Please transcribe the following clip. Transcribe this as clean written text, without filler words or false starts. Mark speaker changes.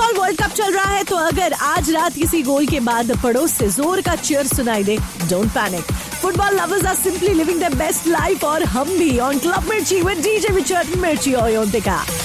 Speaker 1: Football world cup चल रहा है, तो अगर आज रात किसी गोल के बाद पड़ोस से जोर का चीयर सुनाई दे, don't panic. Football lovers are simply living their best life और हम भी ऑन क्लब मिर्ची विद डीजे मिर्ची और योंतिका.